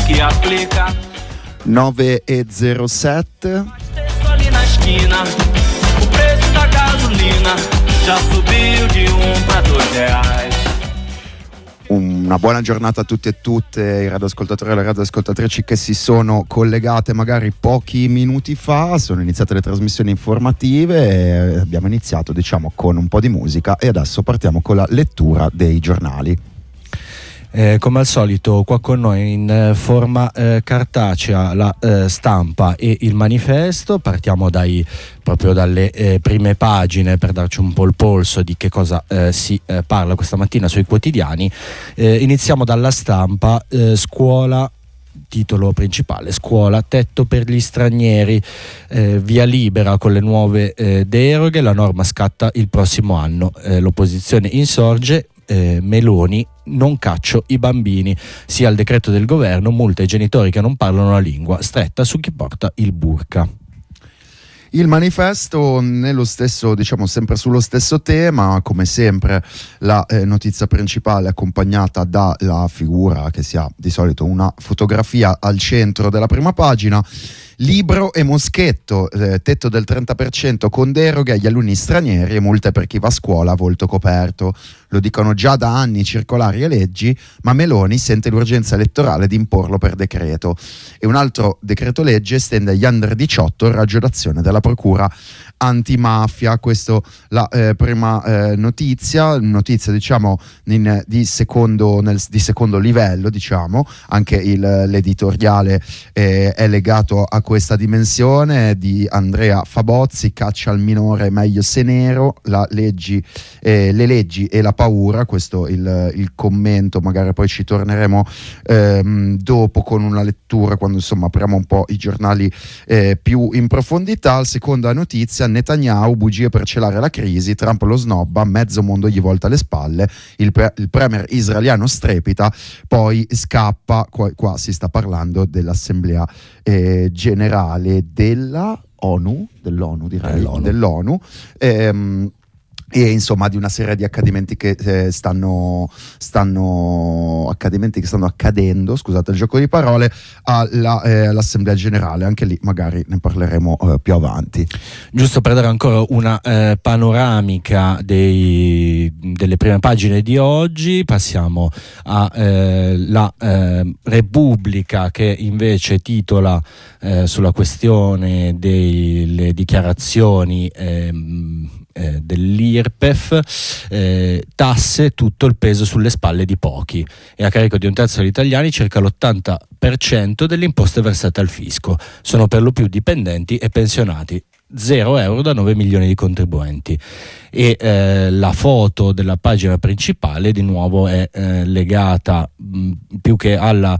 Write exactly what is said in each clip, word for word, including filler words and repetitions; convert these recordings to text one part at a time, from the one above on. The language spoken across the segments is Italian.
que aplica. nove e zero sette. Stesso ali na esquina, o preço da gasolina já subiu de um para dois reais. Una buona giornata a tutti e tutte, i radioascoltatori e le radioascoltatrici che si sono collegate magari pochi minuti fa. Sono iniziate le trasmissioni informative e abbiamo iniziato, diciamo, con un po' di musica e adesso partiamo con la lettura dei giornali. Eh, come al solito qua con noi in eh, forma eh, cartacea la eh, Stampa e il Manifesto. Partiamo dai, proprio dalle eh, prime pagine per darci un po' il polso di che cosa eh, si eh, parla questa mattina sui quotidiani. Eh, iniziamo dalla Stampa. eh, scuola Titolo principale: scuola, tetto per gli stranieri, eh, via libera con le nuove eh, deroghe, la norma scatta il prossimo anno, eh, l'opposizione insorge, eh, Meloni non caccio i bambini, sia il decreto del governo, multa ai genitori che non parlano la lingua, stretta su chi porta il burka. Il Manifesto, nello stesso, diciamo sempre sullo stesso tema, come sempre la eh, notizia principale accompagnata dalla figura che si ha di solito una fotografia al centro della prima pagina. Libro e moschetto, eh, tetto del trenta per cento con deroghe agli alunni stranieri e multe per chi va a scuola a volto coperto. Lo dicono già da anni circolari e leggi, ma Meloni sente l'urgenza elettorale di imporlo per decreto. E un altro decreto legge estende agli under diciotto il raggio d'azione della procura antimafia. Questo la eh, prima eh, notizia, notizia diciamo in, di, secondo, nel, di secondo livello, diciamo. Anche il, l'editoriale eh, è legato a questa dimensione, di Andrea Fabozzi. Caccia al minore, meglio se nero, la leggi, eh, le leggi e la paura. Questo il, il commento, magari poi ci torneremo ehm, dopo con una lettura, quando insomma apriamo un po' i giornali eh, più in profondità. Seconda notizia: Netanyahu, bugie per celare la crisi, Trump lo snobba, mezzo mondo gli volta le spalle, il, pre- il premier israeliano strepita, poi scappa. Qua, qua si sta parlando dell'assemblea eh, generale della ONU, dell'ONU direi, dell'ONU, dell'ONU ehm, e insomma di una serie di accadimenti che eh, stanno stanno accadimenti che stanno accadendo, scusate il gioco di parole, alla, eh, all'Assemblea Generale. Anche lì magari ne parleremo eh, più avanti. Giusto per dare ancora una eh, panoramica dei, delle prime pagine di oggi, passiamo alla eh, eh, Repubblica, che invece titola eh, sulla questione delle dichiarazioni eh, Eh, dell'I R P E F, eh, tasse, tutto il peso sulle spalle di pochi, e a carico di un terzo degli italiani circa l'ottanta per cento delle imposte versate al fisco. Sono per lo più dipendenti e pensionati, zero euro da nove milioni di contribuenti. E eh, la foto della pagina principale di nuovo è eh, legata mh, più che alla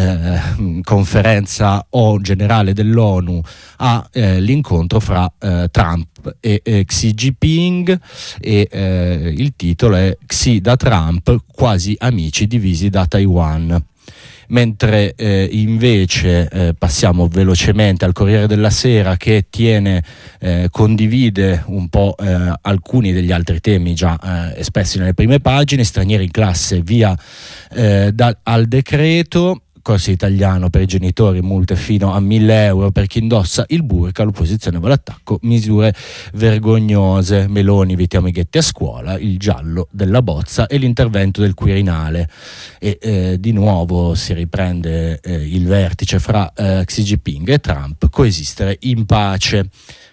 eh, conferenza o generale dell'ONU all'incontro eh, fra eh, Trump e eh, Xi Jinping, e eh, il titolo è Xi da Trump, quasi amici divisi da Taiwan. Mentre eh, invece eh, passiamo velocemente al Corriere della Sera, che tiene eh, condivide un po' eh, alcuni degli altri temi già eh, espressi nelle prime pagine. Stranieri in classe, via eh, da, al decreto. Corso italiano per i genitori, multe fino a mille euro per chi indossa il burka, l'opposizione va all'attacco, misure vergognose, Meloni evitiamo i ghetti a scuola, il giallo della bozza e l'intervento del Quirinale. E eh, di nuovo si riprende eh, il vertice fra eh, Xi Jinping e Trump, coesistere in pace.